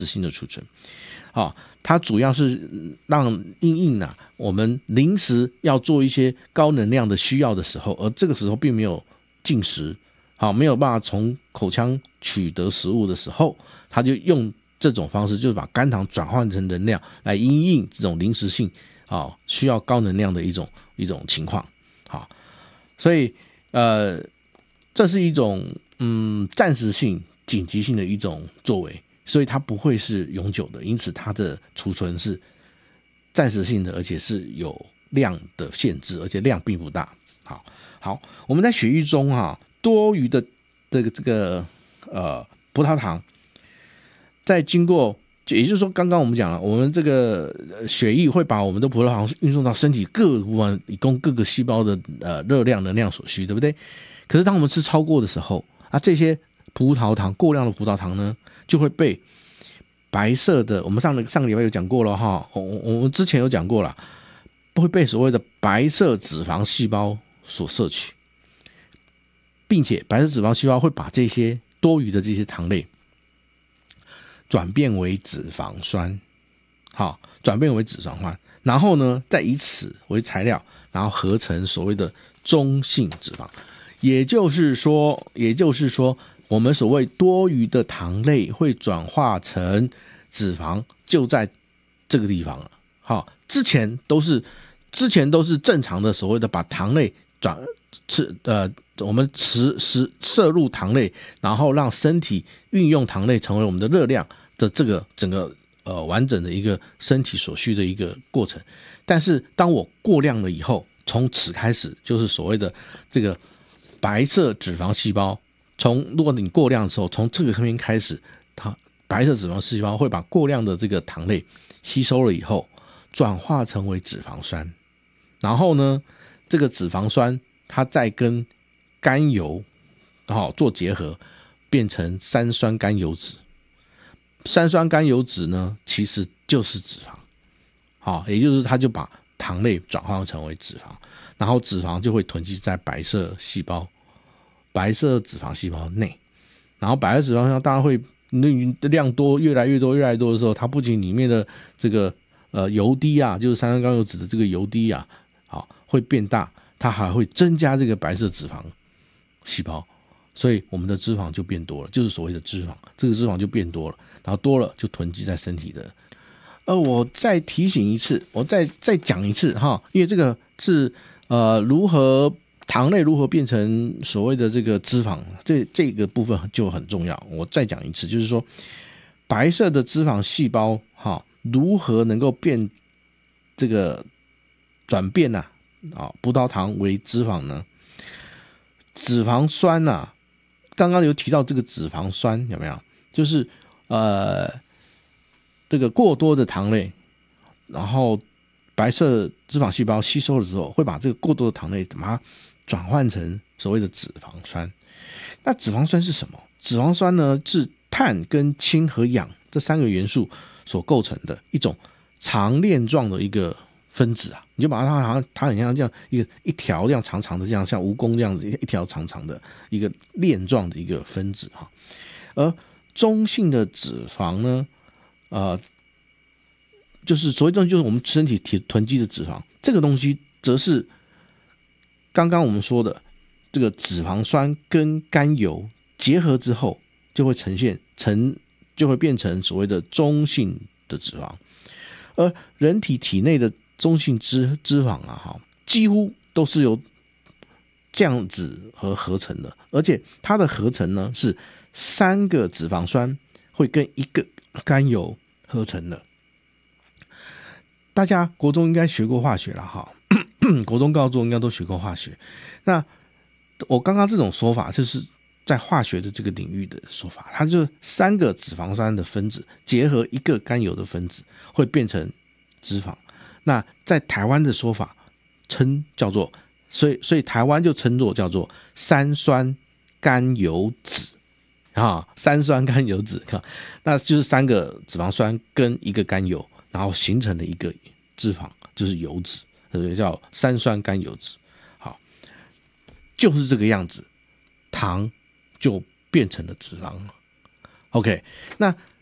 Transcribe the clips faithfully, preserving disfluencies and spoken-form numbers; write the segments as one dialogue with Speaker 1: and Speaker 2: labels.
Speaker 1: 性的储存。好，它主要是让因应啊，我们临时要做一些高能量的需要的时候，而这个时候并没有进食，好，没有办法从口腔取得食物的时候，它就用这种方式，就是把肝糖转换成能量来因应这种临时性啊需要高能量的一种一种情况。好，所以呃，这是一种嗯暂时性、紧急性的一种作为。所以它不会是永久的，因此它的储存是暂时性的，而且是有量的限制，而且量并不大。好，好，我们在血液中啊，多余的这个这个呃葡萄糖，在经过，也就是说，刚刚我们讲了，我们这个血液会把我们的葡萄糖运送到身体各个部分，以供各个细胞的呃热量、能量所需，对不对？可是当我们吃超过的时候啊，这些葡萄糖过量的葡萄糖呢，就会被白色的，我们上个上个礼拜有讲过了哈，我我们之前有讲过了，会被所谓的白色脂肪细胞所摄取，并且白色脂肪细胞会把这些多余的这些糖类转变为脂肪酸，好，转变为脂肪酸，然后呢，再以此为材料，然后合成所谓的中性脂肪，也就是说，也就是说。我们所谓多余的糖类会转化成脂肪，就在这个地方了。好，之前都是之前都是正常的所谓的把糖类转吃呃，我们吃食摄入糖类，然后让身体运用糖类成为我们的热量的这个整个呃完整的一个身体所需的一个过程。但是当我过量了以后，从此开始就是所谓的这个白色脂肪细胞。从如果你过量的时候，从这个方面开始，它白色脂肪细胞会把过量的这个糖类吸收了以后，转化成为脂肪酸，然后呢，这个脂肪酸它再跟甘油好做结合，变成三酸甘油酯。三酸甘油酯呢，其实就是脂肪，好，也就是它就把糖类转换成为脂肪，然后脂肪就会囤积在白色细胞。白色脂肪细胞内，然后白色脂肪细胞当然会量多，越来越多，越来越多的时候，它不仅里面的这个呃油滴啊，就是三酸甘油酯的这个油滴啊，好会变大，它还会增加这个白色脂肪细胞，所以我们的脂肪就变多了，就是所谓的脂肪，这个脂肪就变多了，然后多了就囤积在身体的。呃，我再提醒一次，我再再讲一次哈，因为这个是呃如何。糖类如何变成所谓的这个脂肪，这这个部分就很重要。我再讲一次，就是说白色的脂肪细胞哈，如何能够变这个转变啊啊葡萄糖为脂肪呢？脂肪酸啊，刚刚有提到这个脂肪酸有没有？就是呃这个过多的糖类，然后白色脂肪细胞吸收了之后，会把这个过多的糖类把它转换成所谓的脂肪酸。那脂肪酸是什么？脂肪酸呢是碳跟氢和氧这三个元素所构成的一种长链状的一个分子啊，你就把它好像它很像这样一个一条这样长长的，这样像蜈蚣这样子一条长长的一个链状的一个分子哈。而中性的脂肪呢，呃，就是所谓中就是我们身体囤积的脂肪，这个东西则是刚刚我们说的这个脂肪酸跟甘油结合之后，就会呈现成就会变成所谓的中性的脂肪。而人体体内的中性脂脂肪啊，哈，几乎都是由降脂和合成的，而且它的合成呢是三个脂肪酸会跟一个甘油合成的。大家国中应该学过化学了哈。国中高中应该都学过化学，那我刚刚这种说法就是在化学的这个领域的说法，它就是三个脂肪酸的分子结合一个甘油的分子会变成脂肪。那在台湾的说法称叫做，所以所以台湾就称作叫做三酸甘油酯啊，三酸甘油酯，那就是三个脂肪酸跟一个甘油，然后形成了一个脂肪，就是油脂。叫三酸甘油酯，好，就是这个样子，糖就变成了脂肪了。OK， 那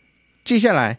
Speaker 1: 接下来